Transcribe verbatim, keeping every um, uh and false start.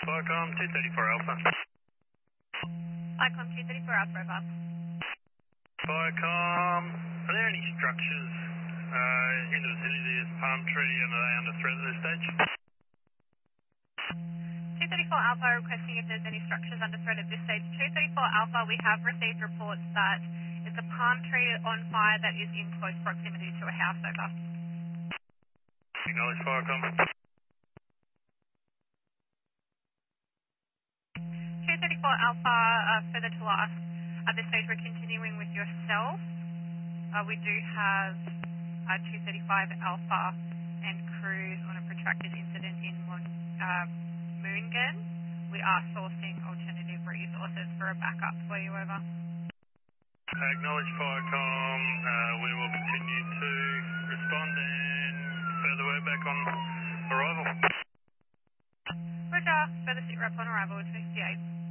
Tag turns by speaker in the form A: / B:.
A: Viacom two thirty-four Alpha.
B: Viacom two thirty-four Alpha, over.
A: Viacom, are there any structures uh, in the vicinity of this palm tree and are they under threat at this stage?
B: two thirty-four Alpha requesting if there's any structures under threat at this stage. two thirty-four Alpha, we have received reports that it's a palm tree on fire that is in close proximity to a house, over.
A: Acknowledge Viacom.
B: two thirty-four Alpha, uh, further to us. At this stage, we're continuing with yourself. Uh, we do have uh, two thirty-five Alpha and crews on a protracted incident in Mon uh, Moongan. We are sourcing alternative resources for a backup for you, over.
A: Acknowledge Viacom. Uh, we will continue to respond and further word back on arrival.
B: Roger, further sit rep on arrival, two fifty-eight.